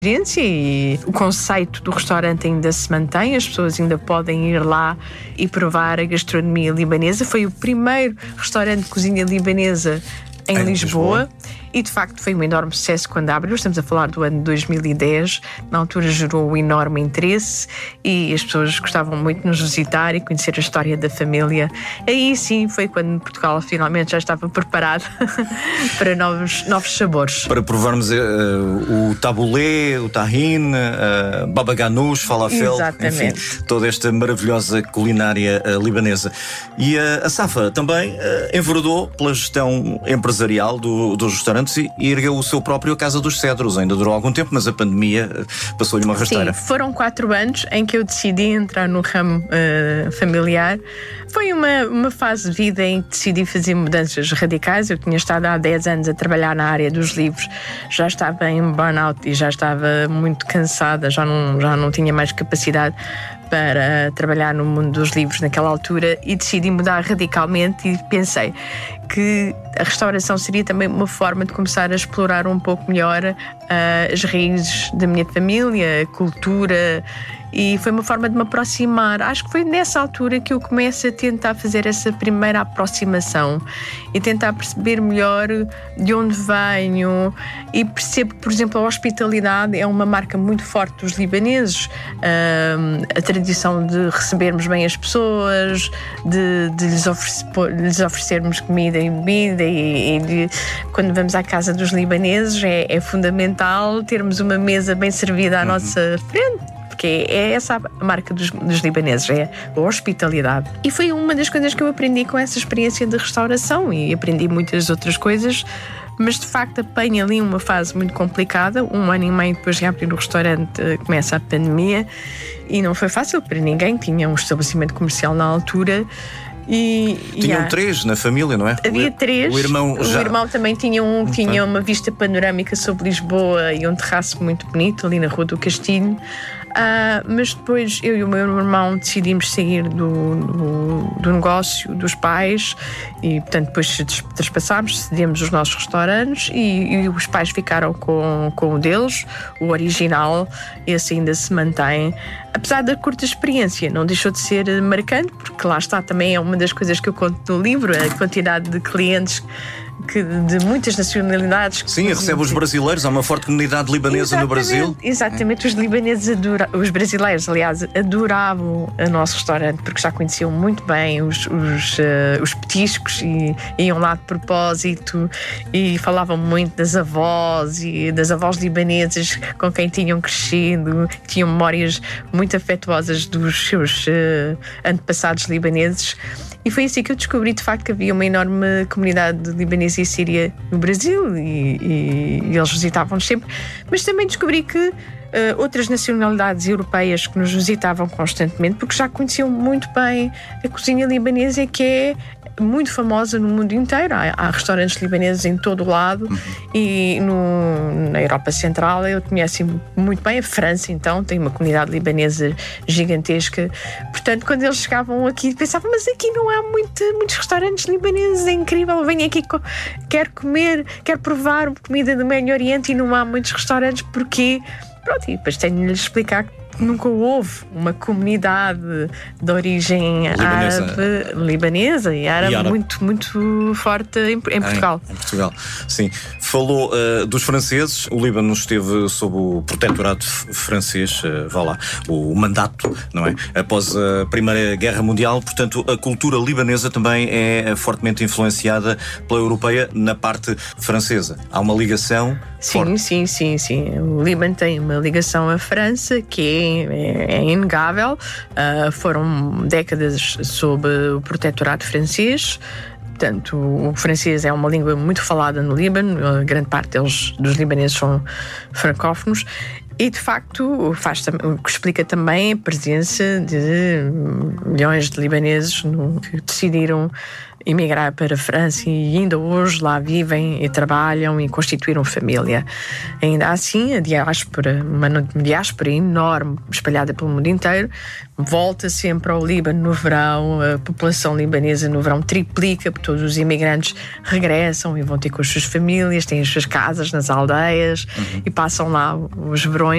experiência e o conceito do restaurante ainda se mantém, as pessoas ainda podem ir lá e provar a gastronomia libanesa. Foi o primeiro restaurante de cozinha libanesa em Lisboa. E de facto foi um enorme sucesso quando abriu. Estamos a falar do ano 2010. Na altura gerou um enorme interesse e as pessoas gostavam muito de nos visitar e conhecer a história da família. Aí sim foi quando Portugal finalmente já estava preparado para novos sabores. Para provarmos o tabulé, o tahine, baba ganoush, falafel, enfim, toda esta maravilhosa culinária libanesa. E a Safa também enveredou pela gestão empresarial dos restaurantes e ergueu o seu próprio Casa dos Cedros. Ainda durou algum tempo, mas a pandemia passou-lhe uma rasteira. Sim, foram 4 anos em que eu decidi entrar no ramo familiar. Foi uma fase de vida em que decidi fazer mudanças radicais. Eu tinha estado há 10 anos a trabalhar na área dos livros, já estava em burnout e já estava muito cansada, já não tinha mais capacidade para trabalhar no mundo dos livros naquela altura e decidi mudar radicalmente e pensei que a restauração seria também uma forma de começar a explorar um pouco melhor as raízes da minha família, a cultura, e foi uma forma de me aproximar. Acho que foi nessa altura que eu começo a tentar fazer essa primeira aproximação e tentar perceber melhor de onde venho, e percebo que, por exemplo, a hospitalidade é uma marca muito forte dos libaneses, a tradição de recebermos bem as pessoas, de lhes oferecermos comida e bebida, e quando vamos à casa dos libaneses é fundamental termos uma mesa bem servida à nossa frente, porque é essa a marca dos libaneses, é a hospitalidade. E foi uma das coisas que eu aprendi com essa experiência de restauração, e aprendi muitas outras coisas, mas de facto apanho ali uma fase muito complicada. 1 ano e meio depois de abrir o restaurante começa a pandemia e não foi fácil para ninguém. Tinha um estabelecimento comercial na altura. Tinham 3 na família, não é? Havia 3. O irmão também tinha tinha uma vista panorâmica sobre Lisboa e um terraço muito bonito ali na Rua do Castilho. Mas depois eu e o meu irmão decidimos sair do negócio dos pais e, portanto, depois trespassámos, cedemos os nossos restaurantes e os pais ficaram com o deles, o original. Esse ainda se mantém. Apesar da curta experiência, não deixou de ser marcante, porque lá está, também é uma das coisas que eu conto no livro, a quantidade de clientes de muitas nacionalidades. Sim, recebe os brasileiros, há uma forte comunidade libanesa no Brasil. Exatamente, os libaneses os brasileiros, aliás, adoravam o nosso restaurante, porque já conheciam muito bem os petiscos e iam lá de propósito e falavam muito das avós libanesas com quem tinham crescido, tinham memórias muito afetuosas dos seus antepassados libaneses. E foi assim que eu descobri, de facto, que havia uma enorme comunidade libanesa e síria no Brasil e eles visitavam-nos sempre. Mas também descobri que outras nacionalidades europeias que nos visitavam constantemente, porque já conheciam muito bem a cozinha libanesa, que é muito famosa no mundo inteiro. Há restaurantes libaneses em todo o lado. E na Europa Central eu conheço muito bem. A França, então, tem uma comunidade libanesa gigantesca. Portanto, quando eles chegavam aqui, pensavam, mas aqui não há muitos restaurantes libaneses, é incrível, venho aqui, quero comer, quero provar comida do Médio Oriente e não há muitos restaurantes, porquê? Pronto, e depois tenho de lhes explicar que nunca houve uma comunidade de origem libanesa e árabe muito, muito forte em Portugal. Em Portugal, sim. Falou dos franceses. O Líbano esteve sob o protetorado francês, o mandato, não é? Após a Primeira Guerra Mundial. Portanto, a cultura libanesa também é fortemente influenciada pela europeia na parte francesa. Há uma ligação forte. Sim. O Líbano tem uma ligação à França que é inegável. Foram décadas sob o protetorado francês. Portanto, o francês é uma língua muito falada no Líbano. A grande parte dos libaneses são francófonos. E, de facto, o que explica também a presença de milhões de libaneses que decidiram emigrar para a França e ainda hoje lá vivem e trabalham e constituíram família. Ainda assim, a diáspora, uma diáspora enorme, espalhada pelo mundo inteiro, volta sempre ao Líbano no verão. A população libanesa no verão triplica, porque todos os imigrantes regressam e vão ter com as suas famílias, têm as suas casas nas aldeias e passam lá os verões.